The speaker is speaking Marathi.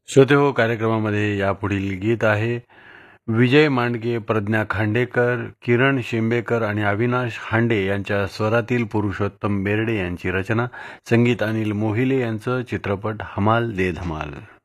श्रोतेहो, कार्यक्रमामध्ये यापुढील गीत आहे. विजय मांडगे, प्रज्ञा खांडेकर, किरण शिंबेकर आणि अविनाश हांडे यांच्या स्वरातील पुरुषोत्तम बेर्डे यांची रचना, संगीत अनिल मोहिले यांचं, चित्रपट हमाल दे धमाल.